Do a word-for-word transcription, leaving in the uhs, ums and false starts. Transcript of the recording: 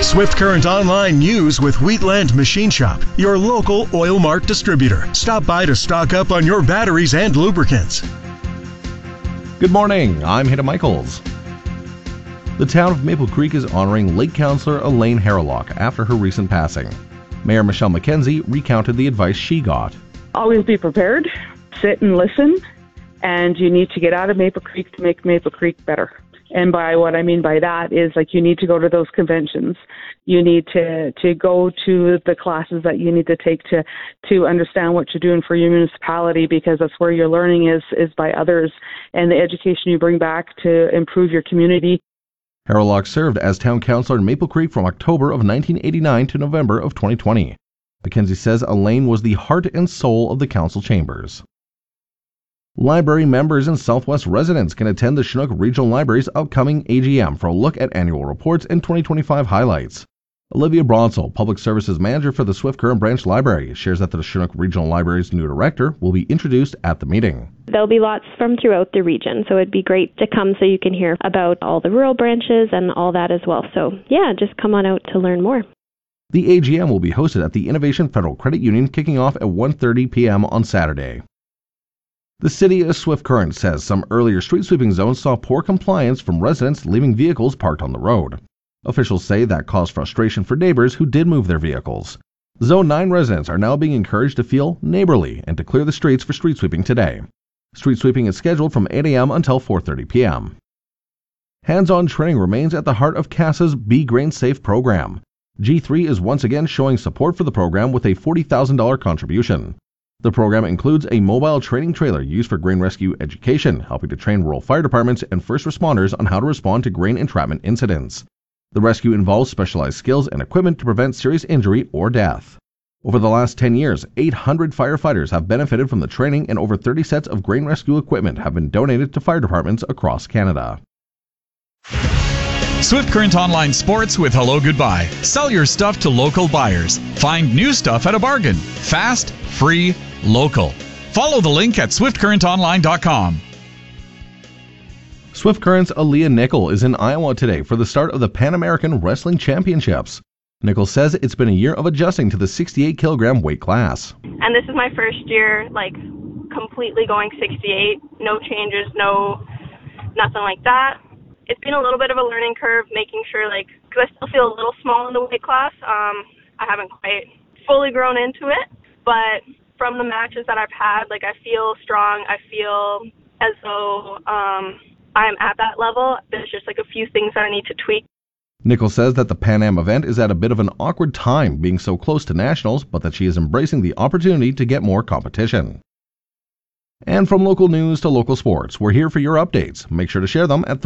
Swift Current Online News with Wheatland Machine Shop, your local Oil Mart distributor. Stop by to stock up on your batteries and lubricants. Good morning, I'm Hayden Michaels. The town of Maple Creek is honoring late Councillor Elaine Harralock after her recent passing. Mayor Michelle McKenzie recounted the advice she got. Always be prepared, sit and listen, and you need to get out of Maple Creek to make Maple Creek better. And by what I mean by that is, like, you need to go to those conventions. You need to, to go to the classes that you need to take to, to understand what you're doing for your municipality, because that's where your learning is, is by others, and the education you bring back to improve your community. Harralock served as town councillor in Maple Creek from October of nineteen eighty-nine to November of twenty twenty. McKenzie says Elaine was the heart and soul of the council chambers. Library members and Southwest residents can attend the Chinook Regional Library's upcoming A G M for a look at annual reports and twenty twenty-five highlights. Olivia Bronsel, Public Services Manager for the Swift Current Branch Library, shares that the Chinook Regional Library's new director will be introduced at the meeting. There'll be lots from throughout the region, so it'd be great to come so you can hear about all the rural branches and all that as well. So yeah, just come on out to learn more. The A G M will be hosted at the Innovation Federal Credit Union, kicking off at one thirty p.m. on Saturday. The City of Swift Current says some earlier street sweeping zones saw poor compliance from residents leaving vehicles parked on the road. Officials say that caused frustration for neighbors who did move their vehicles. Zone nine residents are now being encouraged to feel neighborly and to clear the streets for street sweeping today. Street sweeping is scheduled from eight a.m. until four thirty p.m. Hands-on training remains at the heart of CASA's Be Grain Safe program. G three is once again showing support for the program with a forty thousand dollars contribution. The program includes a mobile training trailer used for grain rescue education, helping to train rural fire departments and first responders on how to respond to grain entrapment incidents. The rescue involves specialized skills and equipment to prevent serious injury or death. Over the last ten years, eight hundred firefighters have benefited from the training, and over thirty sets of grain rescue equipment have been donated to fire departments across Canada. Swift Current Online Sports with Hello Goodbye. Sell your stuff to local buyers. Find new stuff at a bargain. Fast, free, local. Follow the link at swift current online dot com. Swift Current's Aaliyah Nickel is in Iowa today for the start of the Pan American Wrestling Championships. Nickel says it's been a year of adjusting to the sixty-eight kilogram weight class. And this is my first year, like, completely going sixty-eight. No changes, no, nothing like that. It's been a little bit of a learning curve, making sure, like, because I still feel a little small in the weight class. Um, I haven't quite fully grown into it, but from the matches that I've had, like, I feel strong. I feel as though um, I'm at that level. There's just, like, a few things that I need to tweak. Nickel says that the Pan Am event is at a bit of an awkward time being so close to nationals, but that she is embracing the opportunity to get more competition. And from local news to local sports, we're here for your updates. Make sure to share them at